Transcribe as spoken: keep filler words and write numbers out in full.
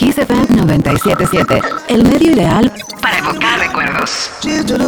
Kiss F M noventa y siete punto siete, el medio ideal para evocar recuerdos.